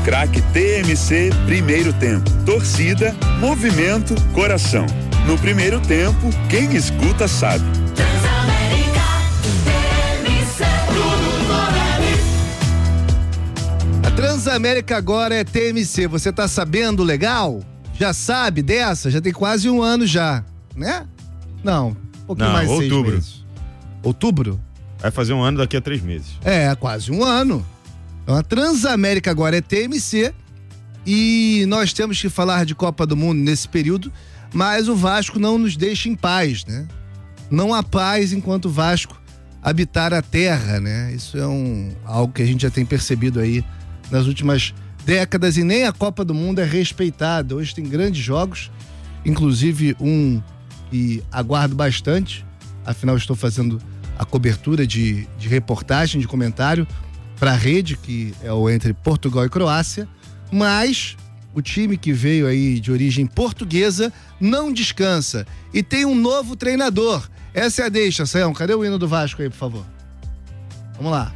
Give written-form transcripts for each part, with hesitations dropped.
Craque TMC Primeiro Tempo. Torcida, movimento, coração. No primeiro tempo, quem escuta sabe. Transamérica, TMC. A Transamérica agora é TMC. Você tá sabendo legal? Já sabe dessa? Já tem quase um ano já, né? Não, um pouquinho mais, outubro. 6 meses. Outubro? Vai fazer um ano daqui a 3 meses. É, quase um ano. Então a Transamérica agora é TMC e nós temos que falar de Copa do Mundo nesse período, mas o Vasco não nos deixa em paz, né? Não há paz enquanto o Vasco habitar a terra, né? Isso é algo que a gente já tem percebido aí nas últimas décadas e nem a Copa do Mundo é respeitada. Hoje tem grandes jogos, inclusive um que aguardo bastante, afinal estou fazendo a cobertura de reportagem, de comentário para a rede, que é o entre Portugal e Croácia, mas o time que veio aí de origem portuguesa não descansa e tem um novo treinador. Essa é a deixa, Sayão. Cadê o hino do Vasco aí, por favor? Vamos lá.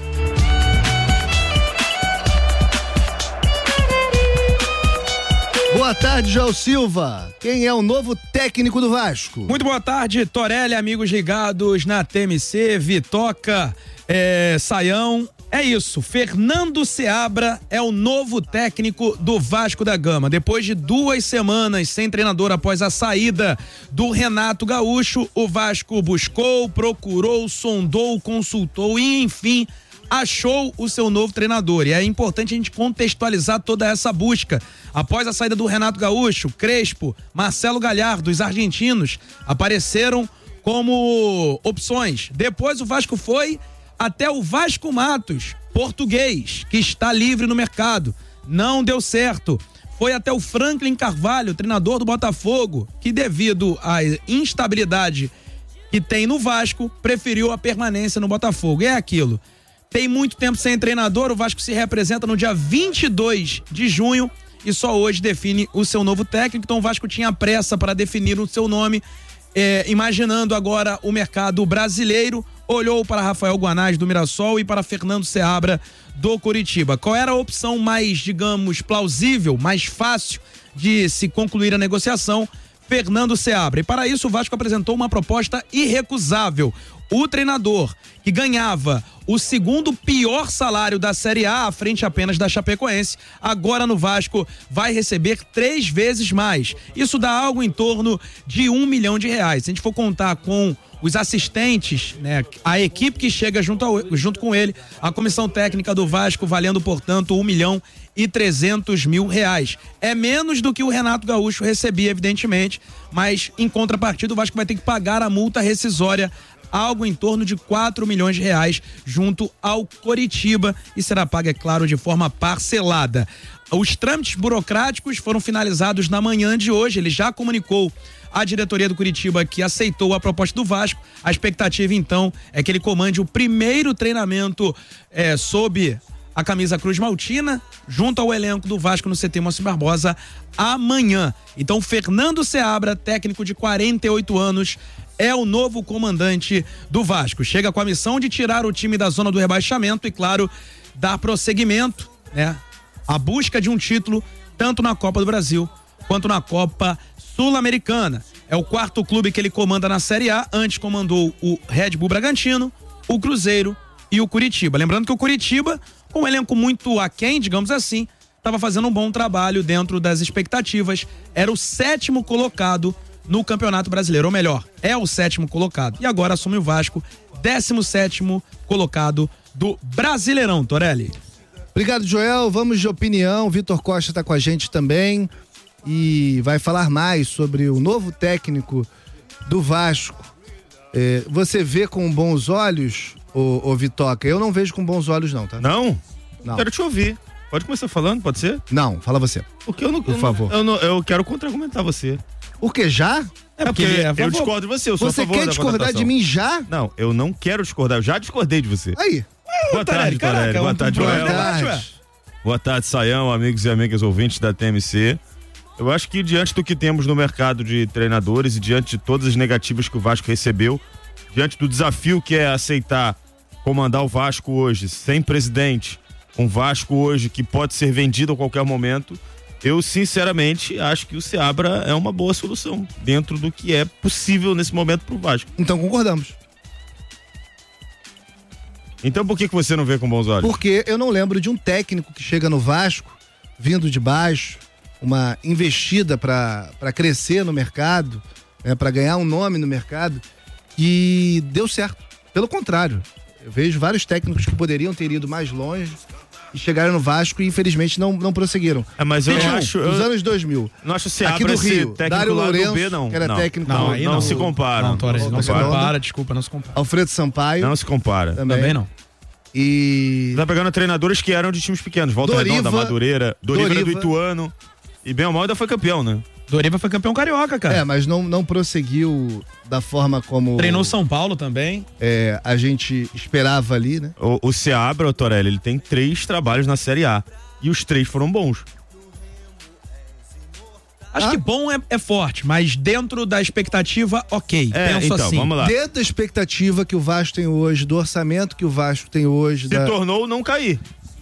Boa tarde, João Silva. Quem é o novo técnico do Vasco? Muito boa tarde, Torelli, amigos ligados na TMC, Vitoca, Sayão. É isso, Fernando Seabra é o novo técnico do Vasco da Gama. Depois de 2 semanas sem treinador após a saída do Renato Gaúcho, o Vasco buscou, procurou, sondou, consultou e, enfim, achou o seu novo treinador. E é importante a gente contextualizar toda essa busca. Após a saída do Renato Gaúcho, Crespo, Marcelo Galhardo, os argentinos apareceram como opções. Depois o Vasco foi até o Vasco Matos, português, que está livre no mercado. Não deu certo. Foi até o Franklin Carvalho, treinador do Botafogo, que devido à instabilidade que tem no Vasco, preferiu a permanência no Botafogo. É aquilo. Tem muito tempo sem treinador, o Vasco se representa no dia 22 de junho e só hoje define o seu novo técnico. Então o Vasco tinha pressa para definir o seu nome, imaginando agora o mercado brasileiro. Olhou para Rafael Guanais do Mirassol e para Fernando Seabra do Coritiba. Qual era a opção mais, digamos, plausível, mais fácil de se concluir a negociação? Fernando Seabra. E para isso o Vasco apresentou uma proposta irrecusável. O treinador, que ganhava o segundo pior salário da Série A, à frente apenas da Chapecoense, agora no Vasco vai receber 3 vezes mais. Isso dá algo em torno de R$1 milhão. Se a gente for contar com os assistentes, né, a equipe que chega junto com ele, a comissão técnica do Vasco valendo, portanto, R$1.300.000. É menos do que o Renato Gaúcho recebia, evidentemente, mas em contrapartida o Vasco vai ter que pagar a multa rescisória, algo em torno de R$4 milhões junto ao Coritiba e será paga, é claro, de forma parcelada. Os trâmites burocráticos foram finalizados na manhã de hoje. Ele já comunicou à diretoria do Coritiba que aceitou a proposta do Vasco. A expectativa, então, é que ele comande o primeiro treinamento sob a camisa Cruz Maltina, junto ao elenco do Vasco no CT Moacir Barbosa, amanhã. Então, Fernando Seabra, técnico de 48 anos, é o novo comandante do Vasco. Chega com a missão de tirar o time da zona do rebaixamento e, claro, dar prosseguimento, né, à busca de um título, tanto na Copa do Brasil quanto na Copa Sul-Americana. É o 4º clube que ele comanda na Série A. Antes comandou o Red Bull Bragantino, o Cruzeiro e o Coritiba. Lembrando que o Coritiba, com um elenco muito aquém, digamos assim, estava fazendo um bom trabalho dentro das expectativas. Era o 7º colocado no Campeonato Brasileiro, ou melhor, é o 7º colocado. E agora assume o Vasco, 17º colocado do Brasileirão, Torelli. Obrigado, Joel. Vamos de opinião. Vitor Costa está com a gente também e vai falar mais sobre o novo técnico do Vasco. Você vê com bons olhos, ô Vitoca? Eu não vejo com bons olhos não, tá? Não? Não. Quero te ouvir. Pode começar falando, pode ser? Não, fala você. Porque eu não... Por favor. Eu quero contra-argumentar você. Por que já? Porque eu discordo de você, eu sou a favor da Você quer discordar de mim já? Não, eu não quero discordar, eu já discordei de você. Aí. Boa tarde, Torelli. Boa tarde, Joel. Boa tarde, Sayão, amigos e amigas ouvintes da TMC. Eu acho que diante do que temos no mercado de treinadores e diante de todas as negativas que o Vasco recebeu, diante do desafio que é aceitar comandar o Vasco hoje, sem presidente, um Vasco hoje que pode ser vendido a qualquer momento, eu sinceramente acho que o Seabra é uma boa solução dentro do que é possível nesse momento pro Vasco. Então concordamos. Então por que você não vê com bons olhos? Porque eu não lembro de um técnico que chega no Vasco, vindo de baixo, uma investida para crescer no mercado, né, para ganhar um nome no mercado, que deu certo. Pelo contrário, eu vejo vários técnicos que poderiam ter ido mais longe e chegaram no Vasco e infelizmente não prosseguiram. Mas eu acho... Nos anos 2000. Não acho que aqui do Rio, técnico Dário lá Lourenço, do B, não. que era técnico... Não se compara. Não, Torres, não se compara, desculpa, não se compara. Alfredo Sampaio. Não se compara. Também não. E... Tá pegando treinadores que eram de times pequenos. Volta Redonda, Madureira, Doriva do Ituano. E bem ou mal ainda foi campeão, né? Doriva foi campeão carioca, cara. Mas não prosseguiu da forma como... Treinou São Paulo também. A gente esperava ali, né? O Seabra, o Torelli, ele tem 3 trabalhos na Série A. E os 3 foram bons. Acho que bom é forte, mas dentro da expectativa, ok. Penso então, assim. vamos lá. Dentro da expectativa que o Vasco tem hoje, do orçamento que o Vasco tem hoje... Se tornou não cair.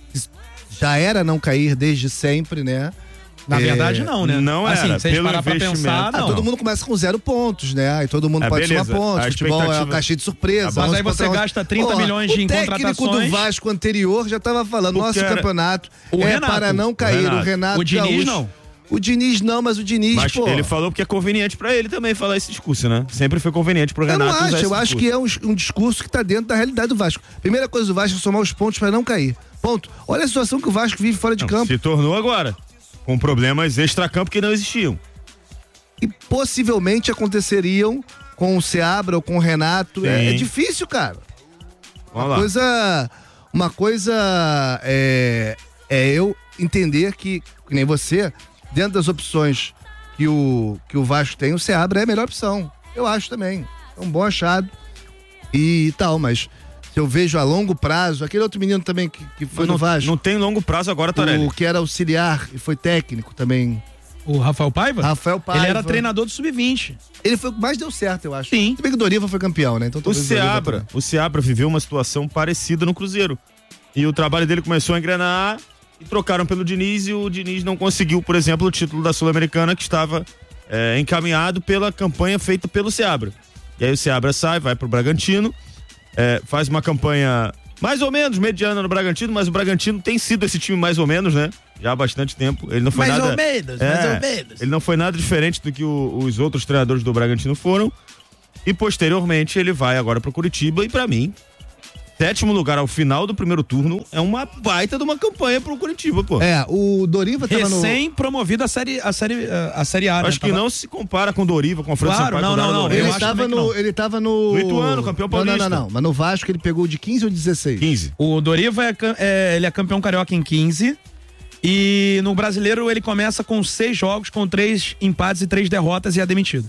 Já era não cair desde sempre, né? Na verdade, não, né? Não assim, era, se a gente pelo parar pra investimento. pensar, não. Todo mundo começa com 0 pontos, né? Aí todo mundo pode beleza. somar pontos. A Futebol é uma expectativa- caixinha de surpresa. Mas aí você gasta 30 milhões em O técnico contratações. do Vasco anterior já estava falando, Porque nosso era- campeonato O é Renato. para não cair. O Renato O Diniz, Gaúcho. não. O Diniz não, mas o Diniz, Mas pô... ele falou porque é conveniente pra ele também falar esse discurso, né? Sempre foi conveniente pro Eu Renato não usar acho, esse eu acho que discurso. é um discurso que tá dentro da realidade do Vasco. Primeira coisa do Vasco é somar os pontos para não cair. Ponto. Olha a situação que o Vasco vive fora de campo. Se tornou agora. Com problemas extracampo que não existiam. E possivelmente aconteceriam com o Seabra ou com o Renato. É difícil, cara. Vamos lá. Uma coisa é eu entender que nem você, dentro das opções que o Vasco tem, o Seabra é a melhor opção. Eu acho também. É um bom achado e tal, mas se eu vejo a longo prazo, aquele outro menino também que foi no Vasco. Não tem longo prazo agora, Torelli. O que era auxiliar e foi técnico também. O Rafael Paiva? Rafael Paiva. Ele era treinador do Sub-20. Ele foi o que mais deu certo, eu acho. Sim. Se bem que o Doriva foi campeão, né? Então, O talvez Doriva Seabra viveu uma situação parecida no Cruzeiro. E o trabalho dele começou a engrenar e trocaram pelo Diniz e o Diniz não conseguiu, por exemplo, o título da Sul-Americana que estava encaminhado pela campanha feita pelo Seabra. E aí o Seabra sai, vai pro Bragantino, faz uma campanha mais ou menos mediana no Bragantino, mas o Bragantino tem sido esse time mais ou menos, né? Já há bastante tempo. Ele não foi Mais nada... ou menos, mais ou menos. Ele não foi nada diferente do que os outros treinadores do Bragantino foram. E posteriormente ele vai agora pro Curitiba e pra mim, 7º lugar ao final do primeiro turno é uma baita de uma campanha pro Curitiba, pô. o Doriva tava Recém-promovido a série A, né? Acho que não se compara com o Doriva, com o Alfredo Claro, Sampaio. não. Lourenço. Ele tava no... No Ituano, campeão paulista. Não. Mas no Vasco ele pegou de 15 ou 16? 15. O Doriva ele é campeão carioca em 15. E no Brasileiro ele começa com 6 jogos, com 3 empates e 3 derrotas e é demitido.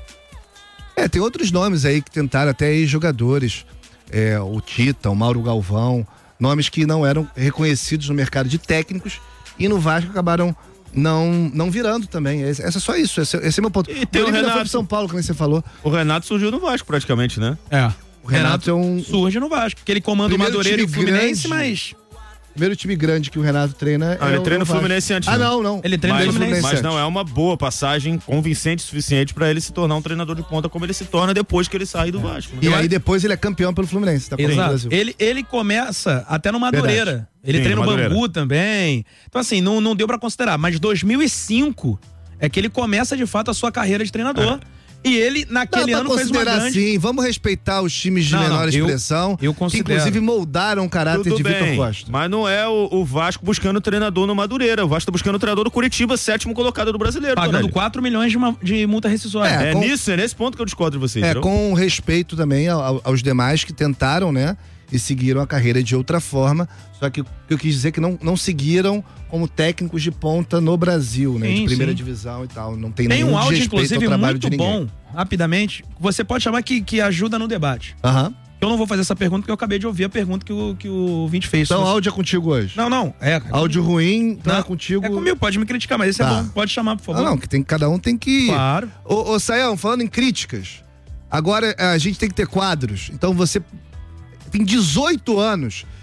Tem outros nomes aí que tentaram até ex-jogadores. O Tita, o Mauro Galvão, nomes que não eram reconhecidos no mercado de técnicos e no Vasco acabaram não virando também. É só isso, esse é meu ponto. E tem o Doriva ainda Renato. foi pro São Paulo, como você falou. O Renato surgiu no Vasco praticamente, né? O Renato é um... Surge no Vasco, porque ele comanda o Primeiro Madureira e o time Fluminense, grande. mas... Primeiro time grande que o Renato treina. Ele treina o Vasco. Fluminense antes. Ah, né? não. Ele treina o Fluminense. Mas não é uma boa passagem convincente o suficiente pra ele se tornar um treinador de ponta como ele se torna depois que ele sai do Vasco. Né? E aí depois ele é campeão pelo Fluminense, tá? Exato. Brasil. Ele começa até no Madureira. Verdade. Ele Sim, treina no o Madureira. Bangu também. Então, assim, não deu pra considerar. Mas 2005 é que ele começa, de fato, a sua carreira de treinador. E ele, naquele Dá ano, pra fez uma considerar grande... assim, vamos respeitar os times de menor expressão, eu que considero. inclusive moldaram o caráter Tudo de Vitor bem, Costa. mas não é o Vasco buscando treinador no Madureira. O Vasco tá buscando treinador do Curitiba, 7º colocado do Brasileiro. Pagando Torelli. 4 milhões de multa rescisória. É, É nesse ponto que eu discordo de vocês. entendeu? Com respeito também aos demais que tentaram, né? E seguiram a carreira de outra forma. Só que o que eu quis dizer é que não seguiram como técnicos de ponta no Brasil, né? Sim, de primeira sim. divisão e tal. Não tem Tem nenhum um áudio, desrespeito ao inclusive, trabalho muito de ninguém. bom, rapidamente. Você pode chamar que ajuda no debate. Aham. Eu não vou fazer essa pergunta porque eu acabei de ouvir a pergunta que o ouvinte fez. Então, áudio é contigo hoje. Não. Áudio ruim, então Não, é contigo. É comigo, pode me criticar, mas esse Tá. é bom. Pode chamar, por favor. Não, que cada um tem que... Claro. Ô, Sayão, falando em críticas, agora a gente tem que ter quadros. Então você tem 18 anos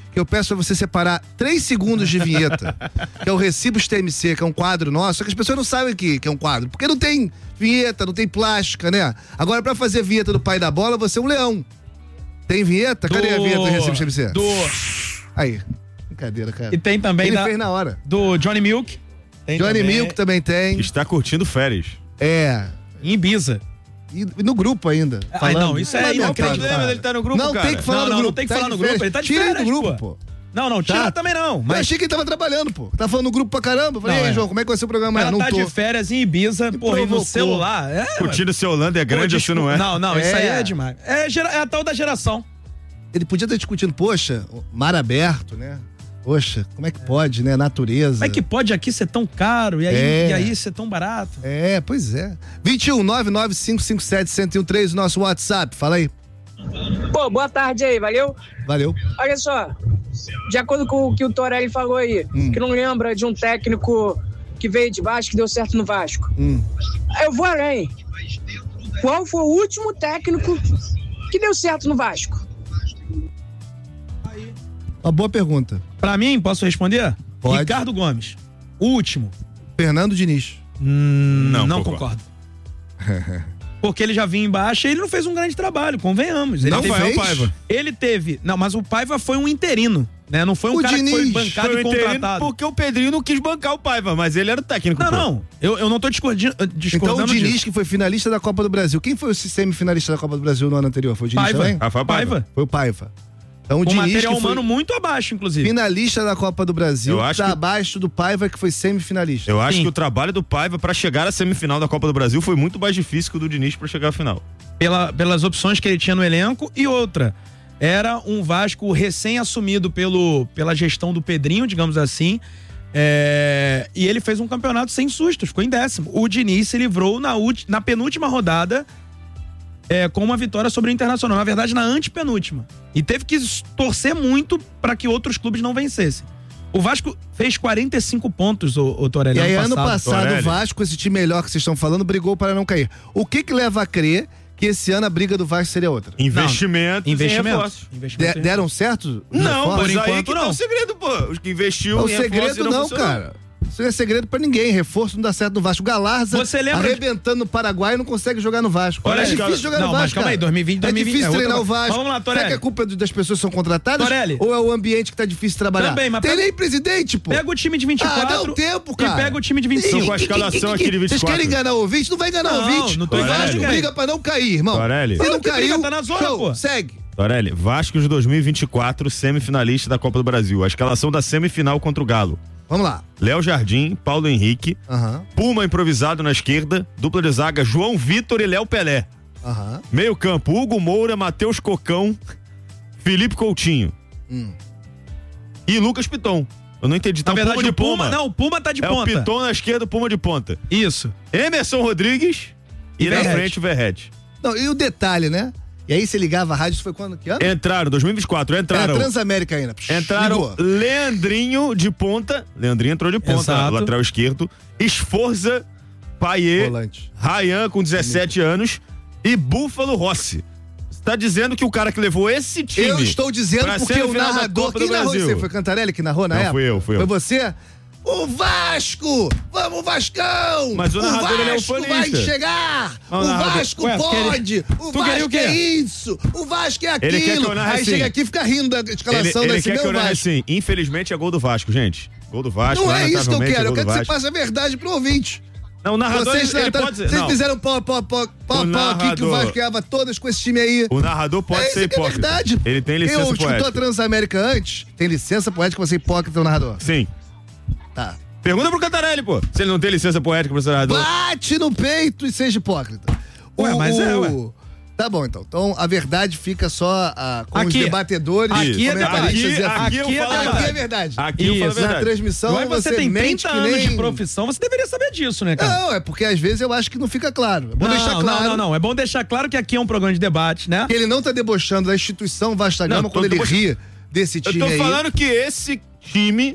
que eu peço pra você separar 3 segundos de vinheta, que é o Recibos TMC, que é um quadro nosso, só que as pessoas não sabem que é um quadro, porque não tem vinheta, não tem plástica, né? Agora, pra fazer vinheta do Pai da Bola, você é um leão. Tem vinheta? Cadê a vinheta do Recibos TMC? Aí, brincadeira, cara. E tem também Ele fez na hora. do Johnny Milk. Tem Johnny também. Milk também tem. Está curtindo férias. É. Em Ibiza. E no grupo ainda. Ah, não, isso é Lamentável, inacreditável. cara. Ele tá no grupo, Não cara. tem que falar no grupo. Não tem que falar de no grupo. férias. Ele tá de Tira ele férias, do grupo, pô. pô. Não, tira Tá. também não. Eu Mas achei que ele tava trabalhando, pô. Tá falando no grupo pra caramba. Eu falei, Não, ei, é. João, como é que vai ser o programa? ela Não tá tô. de férias em Ibiza, porra, e no provocou. celular. Curtindo se a Holanda é grande ou se não é. Não, isso aí É. é demais. É a tal da geração. Ele podia estar discutindo, poxa, mar aberto, né? Poxa, como é que pode, né? Natureza. Como é que pode aqui ser tão caro e aí ser tão barato? É, pois é. 21-99557-1013, o nosso WhatsApp. Fala aí. Pô, boa tarde aí, valeu? Valeu. Olha só, de acordo com o que o Torelli falou aí, que não lembra de um técnico que veio de Vasco que deu certo no Vasco. Eu vou além. Qual foi o último técnico que deu certo no Vasco? Uma boa pergunta. Pra mim, posso responder? Pode. Ricardo Gomes. O último. Fernando Diniz. Não concordo. Porque ele já vinha embaixo e ele não fez um grande trabalho, convenhamos. Ele Não teve, fez? Paiva. Ele teve. Não, mas o Paiva foi um interino, né? Não foi um O cara que foi Diniz bancado Foi e o interino contratado. porque o Pedrinho não quis bancar o Paiva, mas ele era o técnico. pô. Não. Eu não tô discordando Então o Diniz, disso. que foi finalista da Copa do Brasil. Quem foi o semifinalista da Copa do Brasil no ano anterior? Foi o Diniz Paiva. também? Rafael Paiva. Foi o Paiva. Então o Um Diniz, material que foi humano muito abaixo, inclusive. finalista da Copa do Brasil, Eu acho tá que- abaixo do Paiva, que foi semifinalista. Eu acho Sim. que o trabalho do Paiva pra chegar à semifinal da Copa do Brasil foi muito mais difícil que o do Diniz pra chegar à final. Pelas opções que ele tinha no elenco. E outra, era um Vasco recém-assumido pela gestão do Pedrinho, digamos assim. E ele fez um campeonato sem sustos, ficou em 10º. O Diniz se livrou na penúltima rodada com uma vitória sobre o Internacional. Na verdade, na antepenúltima. E teve que torcer muito para que outros clubes não vencessem. O Vasco fez 45 pontos, o Torelli. E aí, ano passado, Torelli. o Vasco, esse time melhor que vocês estão falando, brigou para não cair. O que leva a crer que esse ano a briga do Vasco seria outra? Investimento. Investimento. Deram certo? Não, Reforço? mas aí enquanto, que tá não. o segredo, pô. Os que investiu O em reforço segredo e não, funcionou. cara. Isso não é segredo pra ninguém. Reforço não dá certo no Vasco. O Galarza Você lembra de- arrebentando no Paraguai e não consegue jogar no Vasco. Olha é aí, difícil jogar no não, Vasco, mas calma cara. aí, 2020, É difícil é outra treinar o coisa. Vasco. Vamos lá, Será Torelli. que é culpa das pessoas que são contratadas? Torelli. Ou é o ambiente que tá difícil de trabalhar? Também, mas Tem pega- nem presidente, pô. Pega o time de 24 dá um tempo, cara. e pega o time de 25. Então, com a escalação aqui de 24. Vocês querem enganar o ouvinte? Não vai enganar o Não, ouvinte. não tô O Vasco enganando ninguém. briga pra não cair, irmão. Torelli. Se Claro não que briga, caiu, tá na zona, show, pô. segue. Torelli, Vasco de 2024, semifinalista da Copa do Brasil. A escalação da semifinal contra o Galo. Vamos lá. Léo Jardim, Paulo Henrique, Aham, Puma improvisado na esquerda, dupla de zaga João Vitor e Léo Pelé. aham. Meio campo, Hugo Moura, Matheus Cocão, Felipe Coutinho. E Lucas Piton. Eu não entendi. Tá Na o verdade, Puma de o Puma, Puma. não, o Puma tá de É o ponta. Piton na esquerda, o Puma de ponta. Isso. Emerson Rodrigues e na Verratti. frente o Verratti. Não, e o detalhe, né? E aí você ligava a rádio, isso foi quando? Que ano? Entraram, 2024, Era entraram. Transamérica ainda. Entraram Ligou. Leandrinho de ponta. Leandrinho entrou de ponta, Exato. lateral esquerdo. Esforza, Paier, Volante. Rayan com 17 anos e Búfalo Rossi. Você tá dizendo que o cara que levou esse time. Eu estou dizendo pra porque o semifinal da narrador. Copa Quem do narrou Brasil? isso aí? Foi Cantarelli que narrou na Não, época? fui eu. Foi você? O Vasco! Vamos, Vascão! Mas o narrador, ele é Vasco vai ufanista. chegar! Ah, o O narrador- Vasco Ué, pode! O tu queria o Vasco quê? é isso! O Vasco é aquilo! Ele quer que eu narre Aí assim. chega aqui e fica rindo da escalação Ele desse quer que eu meu narre Vasco. assim. Infelizmente é gol do Vasco, gente. Gol do Vasco. Não é isso que eu lamentavelmente, quero, eu gol quero do que você Vasco. passe a verdade pro ouvinte. Não, o narrador Vocês, ele pode dizer. vocês Não, fizeram pau aqui que o narrador- Vasco ganhava todas com esse time aí. o narrador pode Isso ser que é hipócrita. verdade. Ele tem licença Eu escutou a poética. Transamérica antes, tem licença poética pra ser hipócrita o narrador. Sim. Tá. Pergunta pro Cantarelli, pô. Se ele não tem licença poética pra ser narrador. Bate no peito e seja hipócrita. Ué, mas ué. Tá bom, então. Então a verdade fica só com os Aqui. debatedores. Aqui é comentaristas debate. e afins. Aqui eu falo a debate. Aqui é verdade. verdade. Aqui eu falo a Isso, Na verdade. transmissão Mas você tem mente 30 que anos nem... de profissão, você deveria saber disso, né, cara? Não, é porque às vezes eu acho que não fica claro. É bom deixar claro Não. É bom deixar claro que aqui é um programa de debate, né? que ele não tá debochando da instituição Vasco da Gama Não, quando tô ele ri desse Eu time tô aí. falando que esse time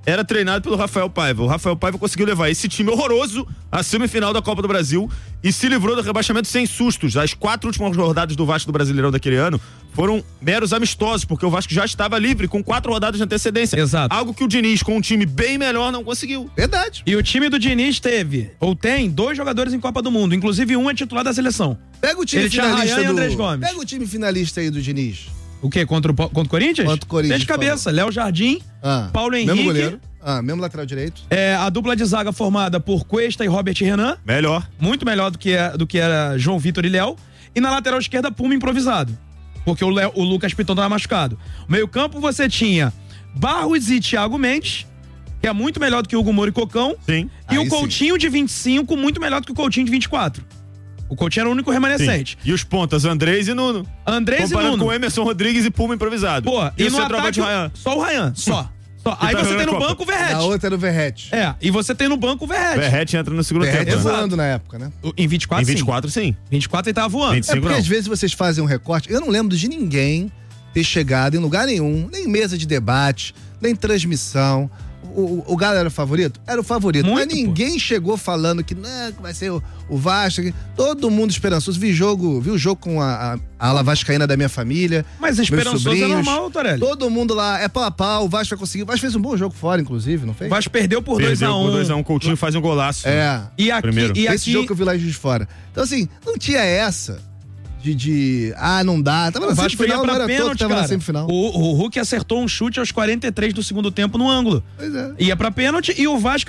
era treinado pelo Rafael Paiva. O Rafael Paiva conseguiu levar esse time horroroso à semifinal da Copa do Brasil e se livrou do rebaixamento sem sustos. As 4 últimas rodadas do Vasco do Brasileirão daquele ano foram meros amistosos, porque o Vasco já estava livre com 4 rodadas de antecedência. Exato. Algo que o Diniz, com um time bem melhor, não conseguiu. Verdade. E o time do Diniz teve, ou tem, 2 jogadores em Copa do Mundo. Inclusive, um é titular da seleção. Pega o time Ele tinha finalista Arraian e do... Andrés Gomes. Pega o time finalista aí do Diniz. O quê? Contra o Corinthians? Contra o Corinthians, Tem de cabeça. Léo Jardim, Paulo Henrique. Mesmo goleiro. Mesmo lateral direito. A dupla de zaga formada por Cuesta e Robert Renan. Melhor. Muito melhor do que era João Vitor e Léo. E na lateral esquerda, Puma improvisado. Porque o Lucas Piton tava machucado. No meio-campo você tinha Barros e Thiago Mendes, que é muito melhor do que Hugo Moura e Cocão. Sim. E Aí o Coutinho de 25, muito melhor do que o Coutinho de 24. O Coutinho era o único remanescente. Sim. E os pontas, Andrés e Nuno. Andrés e Comparando Nuno. com Emerson Rodrigues e Puma improvisado. Pô, e o no centroavante ataque, Ryan. só o Ryan. Só. Aí tá você tem no jogando a banco o Na Verratti. outra era o Verratti. E você tem no banco o Verratti. Verratti entra no segundo Verratti tempo. né? voando na época, né? Em 24, Em 24, sim. 24 ele tava voando. 25 Porque não. às vezes vocês fazem um recorte. Eu não lembro de ninguém ter chegado em lugar nenhum, nem mesa de debate, nem transmissão. O Galo era o favorito? Era o favorito. Muito, Mas ninguém chegou falando que não, que vai ser o Vasco. Todo mundo esperançoso. Vi o jogo com a ala vascaína da minha família. Mas meus esperançoso é sobrinhos. normal, Torelli. Todo mundo lá, é pau a pau, o Vasco vai conseguir. O Vasco fez um bom jogo fora, inclusive, não fez? O Vasco perdeu por Perdeu 2x1. por 2x1. Coutinho faz um golaço. É. E aqui, Primeiro. Esse jogo que eu vi lá em Juiz de Fora. Então, assim, não tinha essa não dá. Tava na o Vasco ia semifinal, não pra era todo pênalti, que tava cara. na semifinal. O Hulk acertou um chute aos 43 do segundo tempo no ângulo. Pois é. Ia pra pênalti e o Vasco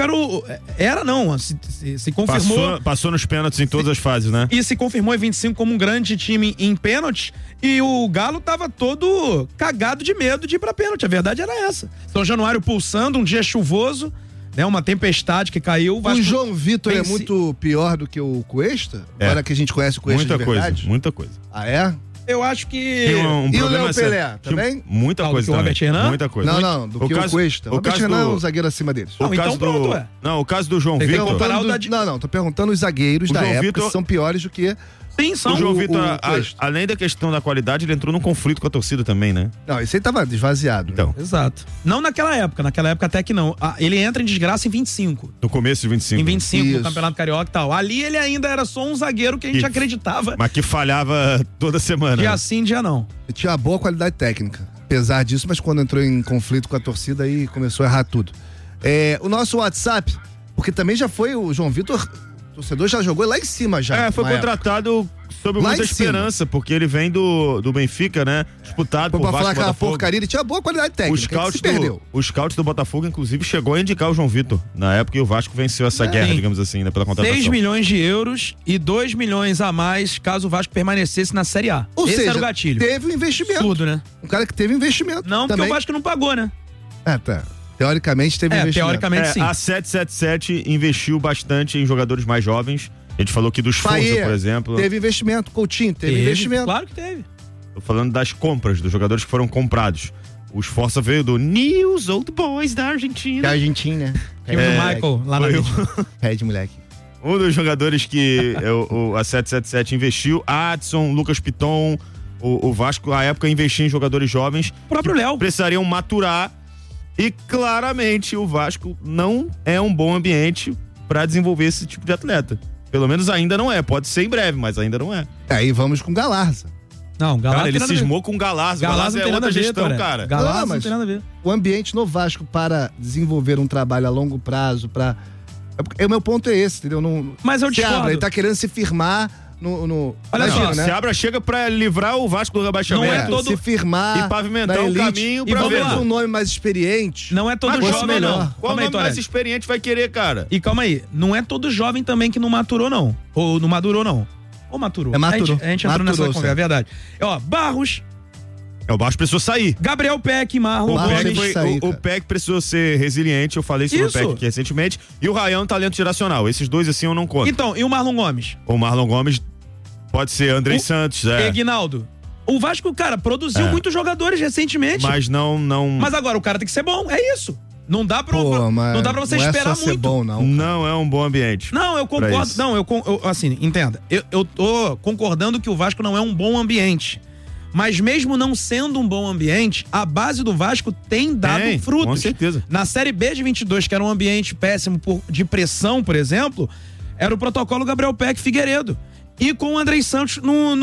se confirmou. Passou nos pênaltis em todas as fases, né? E se confirmou em 25 como um grande time em pênalti. E o Galo tava todo cagado de medo de ir pra pênalti. A verdade era essa. São Januário pulsando, um dia chuvoso, né? Uma tempestade que caiu. O João Vitor é vence- muito pior do que o Cuesta? É. Agora que a gente conhece o Cuesta Muita de coisa, verdade. muita coisa. Ah, é? Eu acho que. Tem um E o problema Léo sério. Pelé, também? Muita Ah, do coisa que o também. Robert Renan? Muita coisa. Não, do que o Cuesta. O Robert Renan é um zagueiro acima deles. Não, O então caso pronto, do... ué. Não, o caso do João Tem que Vitor. comparar o da- Não, tô perguntando os zagueiros O da João época Vitor- que são piores do que... Sim, são. O João Vitor, Cuesta. além da questão da qualidade, ele entrou num conflito com a torcida também, né? Não, esse aí tava desvaziado. Então, Exato. Não naquela época até que não. Ele entra em desgraça em 25. no começo de 25. Em 25, Isso. no Campeonato Carioca e tal. Ali ele ainda era só um zagueiro que a gente E- acreditava. Mas que falhava toda semana. Dia sim, dia não. Ele tinha uma boa qualidade técnica, apesar disso, mas quando entrou em conflito com a torcida, aí começou a errar tudo. O nosso WhatsApp, porque também já foi o João Vitor, o torcedor já jogou lá em cima já. Foi uma época. contratado sob Lá muita em cima. esperança, porque ele vem do Benfica, né? Disputado Foi por pra falar Vasco e aquela Botafogo. porcaria, ele tinha boa qualidade O técnica, scout, se perdeu. o scout do Botafogo, inclusive, chegou a indicar o João Vitor na época e o Vasco venceu essa guerra, Sim. digamos assim, né, pela contratação. 6 milhões de euros e 2 milhões a mais caso o Vasco permanecesse na Série A. Ou Esse seja, era o gatilho. teve um investimento. Absurdo, né? Um cara que teve investimento Não, porque também. o Vasco não pagou, né? Tá. Teoricamente teve investimento. Teoricamente sim. A 777 investiu bastante em jogadores mais jovens. A gente falou aqui dos Forza, Faia, por exemplo. teve investimento. Coutinho teve investimento. Claro que teve. Tô falando das compras, dos jogadores que foram comprados. O Esforça veio do News Old Boys da Argentina. Da Argentina, né? Time do Michael, lá na Foi mídia. Red, moleque. Um dos jogadores que a 777 investiu, Adson, Lucas Piton, o Vasco, à época, investia em jogadores jovens. O próprio Léo. Precisariam maturar. E claramente o Vasco não é um bom ambiente para desenvolver esse tipo de atleta. Pelo menos ainda não é. Pode ser em breve, mas ainda não é. Aí vamos com Galarza. Não, Galarza Cara, ele não tem nada a ver. cismou com o Galarza. Galarza Galarza não é tem nada outra a ver, gestão, Toré. cara. Galarza não mas- tem nada a ver. O ambiente no Vasco para desenvolver um trabalho a longo prazo, o meu ponto é esse, entendeu? Mas eu Seabra, discordo. ele tá querendo se firmar no Olha imagina, só, né? Seabra chega pra livrar o Vasco do rebaixamento. Não é todo- se firmar E pavimentar na um elite, caminho e pra talvez ver. um nome mais experiente. Não é todo Mas fosse jovem, melhor. não. Qual Calma aí, nome mais Toré. experiente vai querer, cara? E calma aí, não é todo jovem também que não maturou, não. Ou não madurou, não. Ou maturou. É, maturou. A gente entrou nessa Maturou, conversa, é certo. verdade. Ó, Barros, O Vasco precisou sair. Gabriel Peck, Marlon O Marlon Gomes. tem que sair, o cara. Peck precisou ser resiliente, eu falei sobre Isso. o Peck aqui recentemente. E o Ryan, um talento geracional. Esses dois, assim, eu não conto. Então, e o Marlon Gomes? O Marlon Gomes pode ser Andrei Santos, Eguinaldo. O Vasco, cara, produziu É. muitos jogadores recentemente. mas não... Mas agora o cara tem que ser bom, é isso. Não dá pra, Pô, mas não dá pra você não esperar é só ser muito. bom, não. não é um bom ambiente. Não, eu pra concordo. isso. Não, assim, entenda. Eu tô concordando que o Vasco não é um bom ambiente. Mas mesmo não sendo um bom ambiente, a base do Vasco tem dado frutos. Com certeza. Na Série B de 22, que era um ambiente péssimo de pressão, por exemplo, era o protocolo Gabriel Peck Figueiredo. E com o Andrei Santos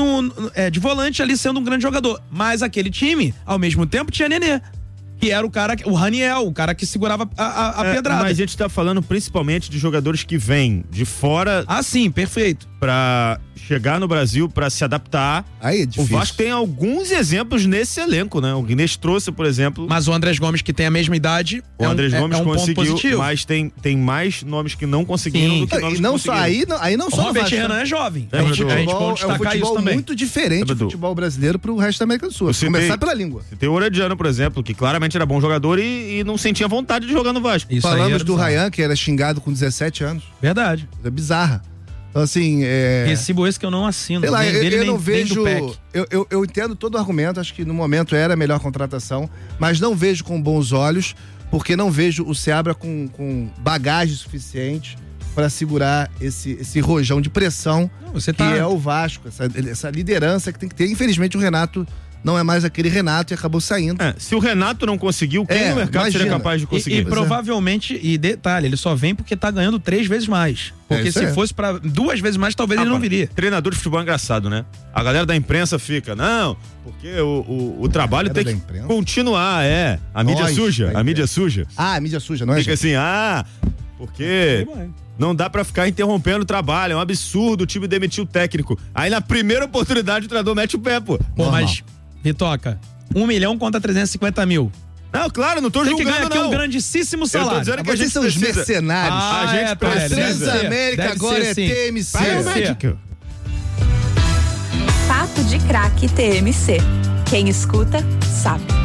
de volante ali sendo um grande jogador. Mas aquele time, ao mesmo tempo, tinha Nenê. Que era o Raniel, o cara que segurava a pedrada. Mas a gente tá falando principalmente de jogadores que vêm de fora. Ah, sim, perfeito. Pra chegar no Brasil, pra se adaptar. Aí é difícil. O Vasco tem alguns exemplos nesse elenco, né? O Guinness trouxe, por exemplo. Mas o Andrés Gomes, que tem a mesma idade, o Andrés Gomes é um conseguiu, ponto positivo. mas tem mais nomes que não conseguiram do que nomes e não que só conseguiram. aí não O só Robert Vasco, Renan é jovem. É, A gente pode é um destacar isso futebol também. muito diferente do futebol brasileiro pro resto da América do Sul. Começar pela língua. Tem o Orediano, por exemplo, que claramente era bom jogador e não sentia vontade de jogar no Vasco. Isso aí Falamos era do bizarro. Ryan, que era xingado com 17 anos. Verdade. É bizarra. Então, assim, Recibo esse que eu não assino. sei lá, nem dele, eu nem- não nem vejo. do PEC. Eu entendo todo o argumento, acho que no momento era a melhor contratação, mas não vejo com bons olhos, porque não vejo o Seabra com bagagem suficiente para segurar esse rojão de pressão Você que tá... é o Vasco, essa liderança que tem que ter. Infelizmente, o Renato não é mais aquele Renato e acabou saindo. Se o Renato não conseguiu, quem no mercado imagina. seria capaz de conseguir? E provavelmente, e detalhe, ele só vem porque tá ganhando 3 vezes mais. Porque isso se é. fosse pra 2 vezes mais, talvez ele não viria. Treinador de futebol é engraçado, né? A galera da imprensa fica, não, porque o trabalho Galera tem da que imprensa? continuar, A mídia Nós, suja, da a mídia imprensa. suja. Ah, mídia suja, não é? Fica gente? assim, porque não dá pra ficar interrompendo o trabalho, é um absurdo o time demitir o técnico. Aí na primeira oportunidade o treinador mete o pé, pô. Pô, mas, Vitoca, 1 milhão contra 350 mil. Não, claro, não tô Tem que julgando, ganhar aqui não. um grandíssimo Eu tô salário. dizendo que a Vocês gente são os precisa. mercenários. Ah, a gente precisa. Transamérica Deve agora ser, é sim. TMC. Vai, É o Sim. Magic. Papo de Craque TMC. Quem escuta, sabe.